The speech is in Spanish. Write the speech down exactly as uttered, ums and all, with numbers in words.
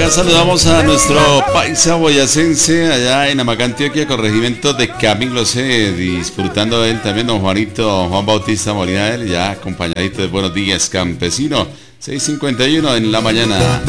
Ya saludamos a nuestro paisa boyacense allá en Amacá, Antioquia, corregimiento de Camilo C, disfrutando de él también don Juanito, Juan Bautista Molina, él ya acompañadito de Buenos Días Campesino, seis cincuenta y uno en la mañana.